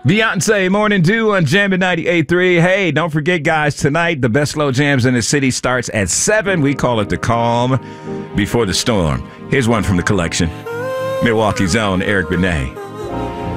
Beyonce, Morning Dew on Jammin' 98.3. Hey, don't forget, guys, tonight, the best slow jams in the city starts at 7. We call it the calm before the storm. Here's one from the collection. Milwaukee's own Eric Benet.